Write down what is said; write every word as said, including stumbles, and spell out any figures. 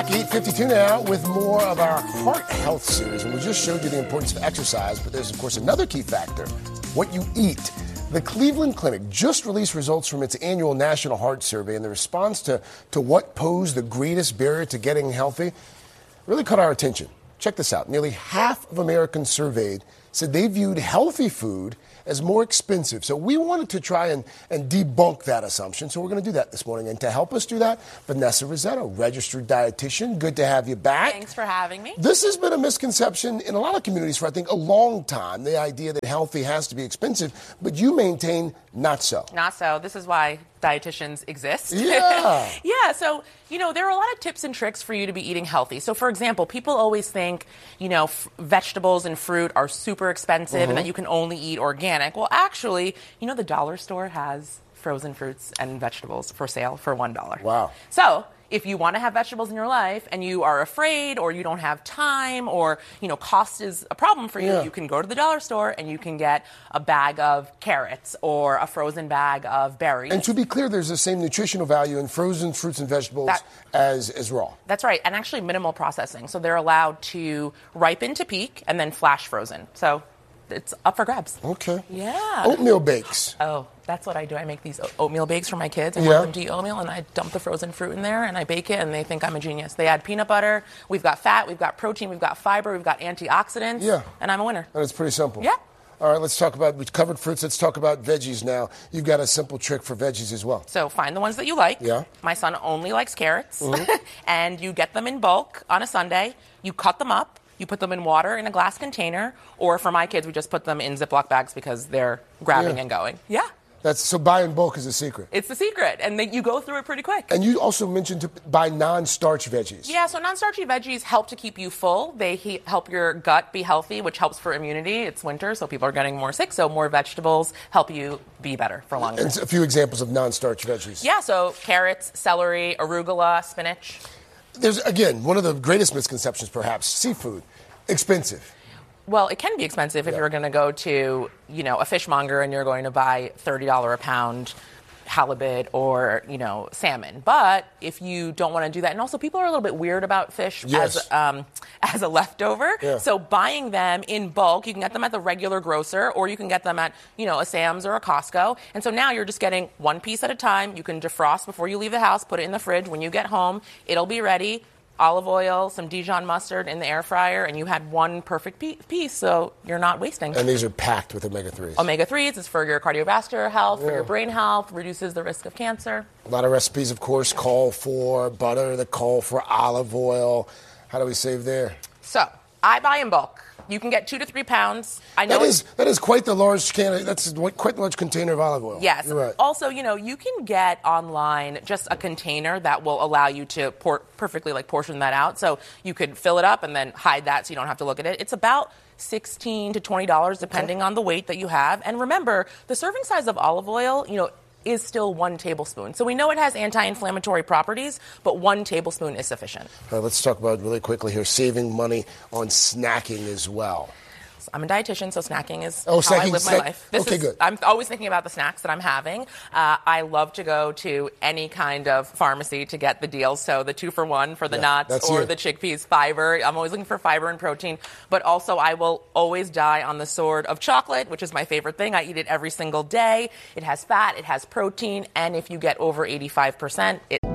eight fifty-two now with more of our Heart Health series. And we just showed you the importance of exercise, but there's, of course, another key factor, what you eat. The Cleveland Clinic just released results from its annual National Heart Survey, and the response to, to what posed the greatest barrier to getting healthy really caught our attention. Check this out. Nearly half of Americans surveyed said they viewed healthy food as more expensive. So we wanted to try and, and debunk that assumption. So we're going to do that this morning. And to help us do that, Vanessa Rossetto, registered dietitian. Good to have you back. Thanks for having me. This has been a misconception in a lot of communities for, I think, a long time, the idea that healthy has to be expensive. But you maintain not so. Not so. This is why dietitians exist. Yeah. Yeah. So, you know, there are a lot of tips and tricks for you to be eating healthy. So, for example, people always think, you know, f- vegetables and fruit are super expensive mm-hmm. and that you can only eat organic. Well, actually, you know, the dollar store has frozen fruits and vegetables for sale for one dollar. Wow. So if you want to have vegetables in your life and you are afraid or you don't have time or, you know, cost is a problem for you, yeah. you can go to the dollar store and you can get a bag of carrots or a frozen bag of berries. And to be clear, there's the same nutritional value in frozen fruits and vegetables that, as, as raw. That's right. And actually minimal processing. So they're allowed to ripen to peak and then flash frozen. So it's up for grabs. Okay. Yeah. Oatmeal bakes. Oh, that's what I do. I make these oatmeal bakes for my kids. I yeah. want them to eat oatmeal, and I dump the frozen fruit in there, and I bake it, and they think I'm a genius. They add peanut butter. We've got fat. We've got protein. We've got fiber. We've got antioxidants. Yeah. And I'm a winner. And it's pretty simple. Yeah. All right, let's talk about, we've covered fruits. Let's talk about veggies now. You've got a simple trick for veggies as well. So find the ones that you like. Yeah. My son only likes carrots. Mm-hmm. And you get them in bulk on a Sunday. You cut them up. You put them in water in a glass container, or for my kids, we just put them in Ziploc bags because they're grabbing yeah. and going. Yeah. That's so buy in bulk is a secret. It's the secret, and they, you go through it pretty quick. And you also mentioned to buy non-starch veggies. Yeah, so non-starchy veggies help to keep you full. They he- help your gut be healthy, which helps for immunity. It's winter, so people are getting more sick, so more vegetables help you be better for longer. And a few examples of non-starch veggies. Yeah, so carrots, celery, arugula, spinach. There's, again, one of the greatest misconceptions, perhaps, seafood. Expensive. Well, it can be expensive if yeah. you're going to go to, you know, a fishmonger and you're going to buy thirty dollars a pound halibut or, you know, salmon. But if you don't want to do that, and also people are a little bit weird about fish yes. as um, as a leftover. Yeah. So buying them in bulk, you can get them at the regular grocer, or you can get them at, you know, a Sam's or a Costco. And so now you're just getting one piece at a time. You can defrost before you leave the house, put it in the fridge. When you get home, it'll be ready. Olive oil, some Dijon mustard in the air fryer, and you had one perfect piece, so you're not wasting. And these are packed with omega threes. Omega threes is for your cardiovascular health, yeah. for your brain health, reduces the risk of cancer. A lot of recipes, of course, call for butter, that call for olive oil. How do we save there? So, I buy in bulk. You can get two to three pounds. I know that is that is quite the large can. That's quite the large container of olive oil. Yes. You're right. Also, you know, you can get online just a container that will allow you to por- perfectly like portion that out. So you could fill it up and then hide that so you don't have to look at it. It's about sixteen to twenty dollars depending okay. on the weight that you have. And remember, the serving size of olive oil, you know, is still one tablespoon. So we know it has anti-inflammatory properties, but one tablespoon is sufficient. All right, let's talk about really quickly here, saving money on snacking as well. So I'm a dietitian, so snacking is oh, how snacking, I live snack- my life. This okay, is, good. I'm always thinking about the snacks that I'm having. Uh, I love to go to any kind of pharmacy to get the deals. So the two for one for the yeah, nuts or you. the chickpeas, fiber. I'm always looking for fiber and protein. But also I will always die on the sword of chocolate, which is my favorite thing. I eat it every single day. It has fat, it has protein, and if you get over eighty-five percent, it